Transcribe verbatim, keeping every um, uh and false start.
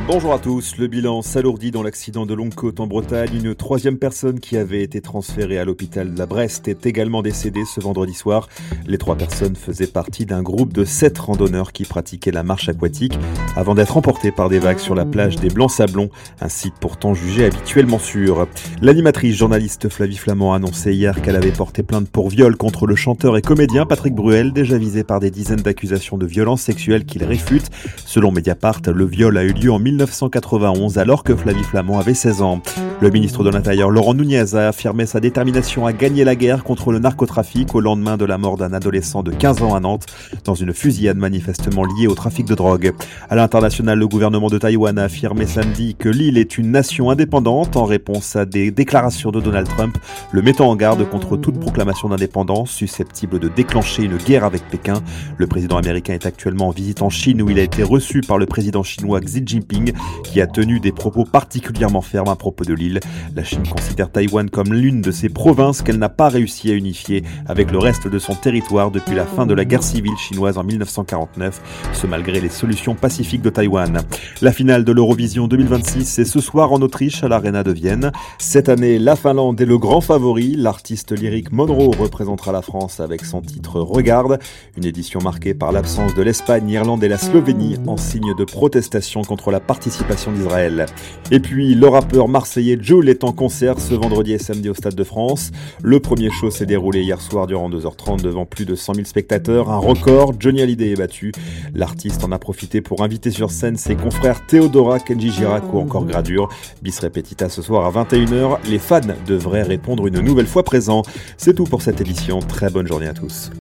Bonjour à tous. Le bilan s'alourdit dans l'accident de Longue-Côte en Bretagne. Une troisième personne qui avait été transférée à l'hôpital de la Brest est également décédée ce vendredi soir. Les trois personnes faisaient partie d'un groupe de sept randonneurs qui pratiquaient la marche aquatique avant d'être emportés par des vagues sur la plage des Blancs-Sablons, un site pourtant jugé habituellement sûr. L'animatrice journaliste Flavie Flament a annoncé hier qu'elle avait porté plainte pour viol contre le chanteur et comédien Patrick Bruel, déjà visé par des dizaines d'accusations de violences sexuelles qu'il réfute. Selon Mediapart, le viol a eu lieu en mille neuf cent quatre-vingt-onze alors que Flavie Flament avait seize ans. Le ministre de l'Intérieur Laurent Nunez a affirmé sa détermination à gagner la guerre contre le narcotrafic au lendemain de la mort d'un adolescent de quinze ans à Nantes dans une fusillade manifestement liée au trafic de drogue. À l'international, le gouvernement de Taïwan a affirmé samedi que l'île est une nation indépendante en réponse à des déclarations de Donald Trump le mettant en garde contre toute proclamation d'indépendance susceptible de déclencher une guerre avec Pékin. Le président américain est actuellement en visite en Chine où il a été reçu par le président chinois Xi Jinping qui a tenu des propos particulièrement fermes à propos de l'île. La Chine considère Taïwan comme l'une de ses provinces qu'elle n'a pas réussi à unifier avec le reste de son territoire depuis la fin de la guerre civile chinoise en mille neuf cent quarante-neuf, ce malgré les solutions pacifiques de Taïwan. La finale de l'Eurovision deux mille vingt-six, c'est ce soir en Autriche à l'Arena de Vienne. Cette année, la Finlande est le grand favori. L'artiste lyrique Monroe représentera la France avec son titre Regarde, une édition marquée par l'absence de l'Espagne, l'Irlande et la Slovénie en signe de protestation contre la participation d'Israël. Et puis, le rappeur marseillais Jul est en concert ce vendredi et samedi au Stade de France. Le premier show s'est déroulé hier soir durant deux heures trente devant plus de cent mille spectateurs. Un record, Johnny Hallyday est battu. L'artiste en a profité pour inviter sur scène ses confrères Théodora, Kenji Girac ou encore Gradure. Bis repetita ce soir à vingt et une heures. Les fans devraient répondre une nouvelle fois présents. C'est tout pour cette édition. Très bonne journée à tous.